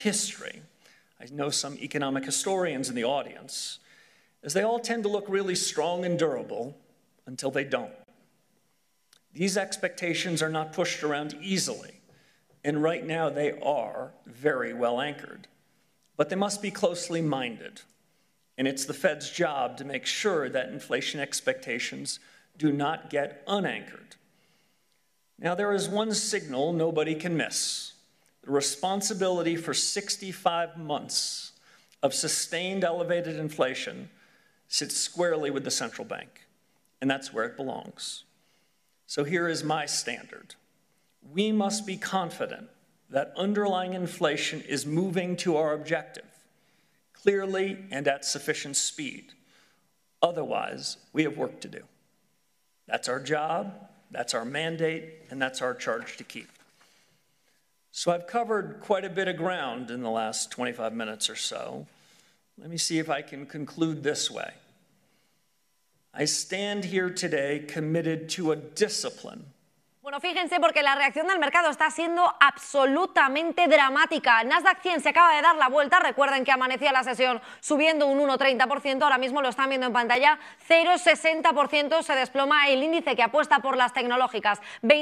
history. I know some economic historians in the audience, as they all tend to look really strong and durable until they don't. These expectations are not pushed around easily, and right now they are very well anchored. But they must be closely minded, and it's the Fed's job to make sure that inflation expectations do not get unanchored. Now, there is one signal nobody can miss. The responsibility for 65 months of sustained elevated inflation sits squarely with the central bank, and that's where it belongs. So here is my standard. We must be confident that underlying inflation is moving to our objective, clearly and at sufficient speed. Otherwise, we have work to do. That's our job, that's our mandate, and that's our charge to keep. So I've covered quite a bit of ground in the last 25 minutes or so. Let me see if I can conclude this way. I stand here today committed to a discipline. Bueno, fíjense porque la reacción del mercado está siendo absolutamente dramática. El Nasdaq 100 se acaba de dar la vuelta. Recuerden que amanecía la sesión subiendo un 1,30%. Ahora mismo lo están viendo en pantalla. 0,60% se desploma el índice que apuesta por las tecnológicas.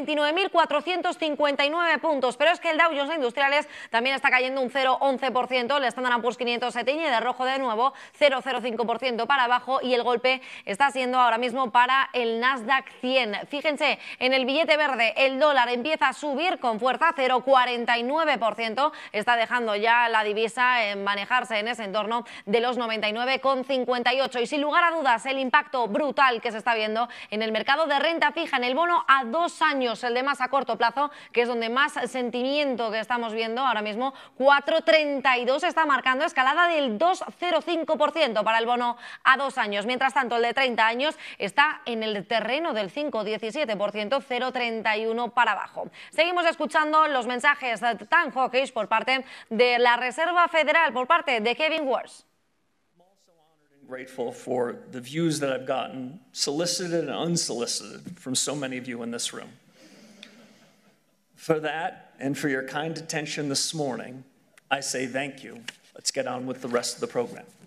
29.459 puntos. Pero es que el Dow Jones Industriales también está cayendo un 0,11%. El Standard & Poor's 500 se tiñe de rojo de nuevo. 0,05% para abajo. Y el golpe está siendo ahora mismo para el Nasdaq 100. Fíjense, en el billete verde el dólar empieza a subir con fuerza, 0,49%, está dejando ya la divisa manejarse en ese entorno de los 99,58. Y sin lugar a dudas, el impacto brutal que se está viendo en el mercado de renta fija, en el bono a 2 años, el de más a corto plazo, que es donde más sentimiento que estamos viendo ahora mismo, 4,32 está marcando escalada del 2,05% para el bono a 2 años. Mientras tanto, el de 30 años está en el terreno del 5,17%, 0,31 para abajo. Seguimos escuchando los mensajes tan hawkish por parte de la Reserva Federal, por parte de Kevin Warsh. I'm also honored and grateful for the views that I've gotten, solicited and unsolicited, from so many of you in this room. For that, and for your kind attention this morning, I say thank you. Let's get on with the rest of the program.